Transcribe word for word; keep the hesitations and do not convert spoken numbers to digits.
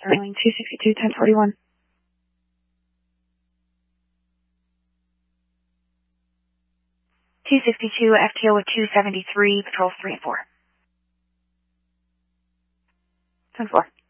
Sterling two sixty-two, ten forty-one. two sixty-two, F T O with two seventy-three, patrols three and four. ten four.